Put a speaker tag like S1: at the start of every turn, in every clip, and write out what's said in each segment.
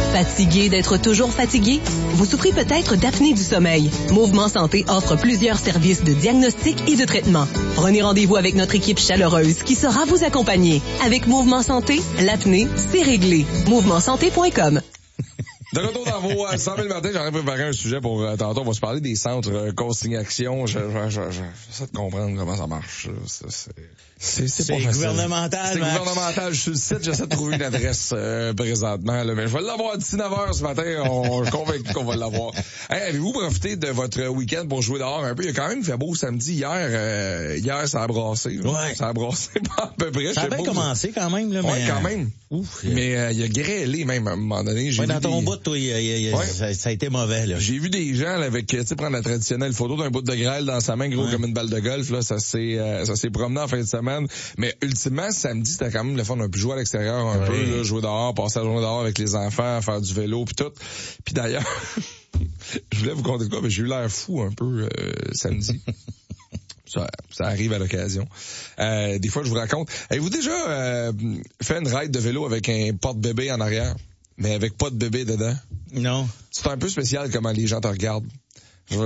S1: Fatigué d'être toujours fatigué? Vous souffrez peut-être d'apnée du sommeil. Mouvement Santé offre plusieurs services de diagnostic et de traitement. Prenez rendez-vous avec notre équipe chaleureuse qui saura vous accompagner. Avec Mouvement Santé, l'apnée, c'est réglé. MouvementSanté.com.
S2: De retour dans vos 100 000 matins, j'aurais préparé un sujet pour tantôt. On va se parler des centres consigne-action. J'essaie de comprendre comment ça marche. C'est pas facile.
S3: Gouvernemental.
S2: C'est gouvernemental. Je suis le site, j'essaie de trouver une adresse présentement. Là, mais je vais l'avoir d'ici 9h ce matin. Je suis convaincu qu'on va l'avoir. Hey, avez-vous profité de votre week-end pour jouer dehors un peu? Il y a quand même fait beau samedi. Hier, ça a brassé.
S3: Ouais.
S2: Ça a brassé pas à peu près.
S3: Ça a bien commencé quand même. Là,
S2: ouais, quand même.
S3: Ouf.
S2: Mais il y a grêlé même à un moment donné.
S3: Dans ton bout, toi, ça a été mauvais. Là.
S2: J'ai vu des gens là, avec, tu sais, prendre la traditionnelle photo d'un bout de grêle dans sa main, gros comme une balle de golf. Là, ça s'est promené en fin de semaine. Mais ultimement, samedi, c'était quand même le fun. On a pu jouer à l'extérieur un peu, là, jouer dehors, passer la journée dehors avec les enfants, faire du vélo puis tout. Puis d'ailleurs, je voulais vous conter de quoi, mais j'ai eu l'air fou un peu samedi. Ça arrive à l'occasion. Des fois, je vous raconte. Avez-vous déjà fait une ride de vélo avec un porte-bébé en arrière, mais avec pas de bébé dedans?
S3: Non.
S2: C'est un peu spécial comment les gens te regardent. Quand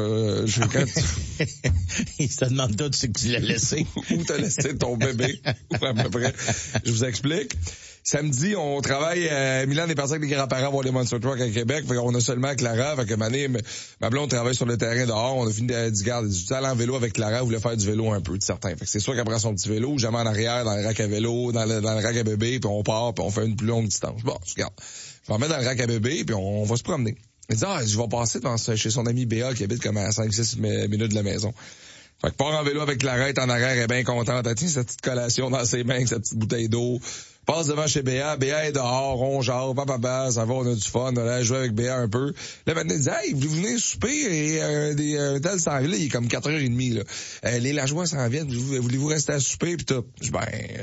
S3: Il se demande tout ce que tu l'as laissé.
S2: Où t'as laissé ton bébé? À peu près. Je vous explique. Samedi, on travaille, Milan est parti avec les grands-parents voir les Monster Truck à Québec. Fait qu'on a seulement Clara. Fait que ma blonde travaille sur le terrain dehors. On a fini du garde. Du aller en vélo avec Clara. Elle voulait faire du vélo un peu, de certain. Fait que c'est sûr qu'elle prend son petit vélo, jamais en arrière, dans le rack à vélo, dans le rack à bébé, puis on part, puis on fait une plus longue distance. Bon, regarde. Je vais en mettre dans le rack à bébé, puis on va se promener. Elle dit, je vais passer chez son ami Béa qui habite comme à 5-6 minutes de la maison. Fait que part en vélo avec Clara, elle est en arrière, elle est bien contente. Elle tient sa petite collation dans ses mains, sa petite bouteille d'eau. Passe devant chez Béa. Béa est dehors, on jase, papa, ça va, on a du fun. On a joué avec Béa un peu. Là, maintenant, elle dit, hey, vous venez souper et un tel s'en vient. Là, il est comme 4h30, là. Les lajoie s'en viennent. Voulez-vous rester à souper? Puis tout. Je dis,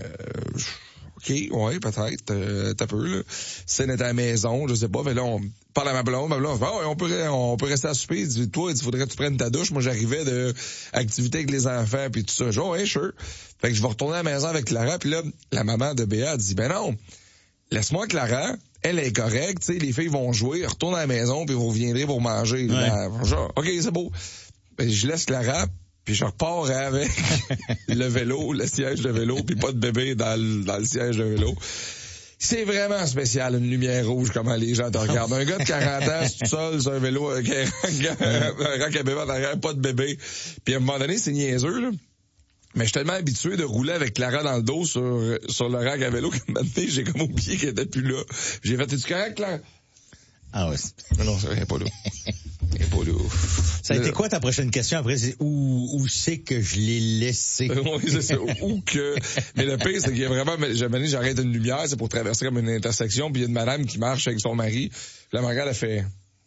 S2: OK, ouais, peut-être, t'as peu, là. Si elle était à la maison, je sais pas, mais là, on parle à ma blonde, on peut rester à souper. Il dit, toi, il faudrait que tu prennes ta douche. Moi, j'arrivais de activité avec les enfants, puis tout ça. Je dis, ouais, sure. Fait que je vais retourner à la maison avec Clara, puis là, la maman de Béa dit, ben non, laisse-moi Clara, elle est correcte, tu sais, les filles vont jouer, retourne à la maison, puis vous reviendrez pour manger. Ouais. Genre, OK, c'est beau. Ben, je laisse Clara, puis je repars avec le vélo, le siège de vélo, puis pas de bébé dans le siège de vélo. C'est vraiment spécial, une lumière rouge, comment les gens te regardent. Un gars de 40 ans, c'est tout seul sur un vélo avec un rack à bébé en arrière, pas de bébé. Puis à un moment donné, c'est niaiseux, là. Mais je suis tellement habitué de rouler avec Clara dans le dos sur le rack à vélo que maintenant, j'ai comme oublié qu'elle était plus là. J'ai fait, es-tu correct, Clara?
S3: Ah ouais.
S2: Non, c'est pas là. Pas là.
S3: Ça a été quoi ta prochaine question après? C'est où c'est que je l'ai laissé?
S2: Oui, c'est ça. Où que. Mais le pire, c'est qu'il y a vraiment, j'arrête une lumière, c'est pour traverser comme une intersection, puis il y a une madame qui marche avec son mari. Puis la regarde, elle fait,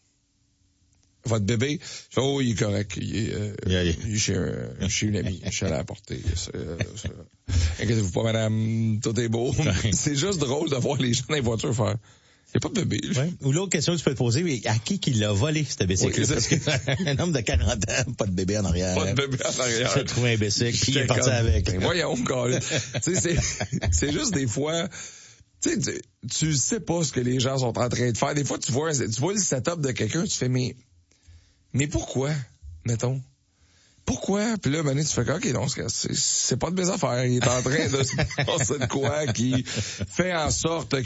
S2: votre bébé? Je fais, il est correct. Il est chez une amie. Je suis allé à la porter. Inquiétez-vous pas, madame. Tout est beau. C'est juste drôle de voir les gens dans les voitures faire. Il n'y a pas de bébé.
S3: Ouais. Ou l'autre question que tu peux te poser, mais à qui l'a volé, ce bicycle?
S2: Oui,
S3: parce qu'un homme de 40 ans, pas de bébé en arrière.
S2: Pas de bébé en arrière.
S3: Se trouve un bicycle, puis il est parti avec.
S2: Ben voyons, tu sais, c'est juste des fois, tu sais pas ce que les gens sont en train de faire. Des fois, tu vois le setup de quelqu'un, tu fais, mais pourquoi, mettons? Pourquoi? Puis là, tu fais OK, non, c'est pas de mes affaires. Il est en train de se passer de quoi qui fait en sorte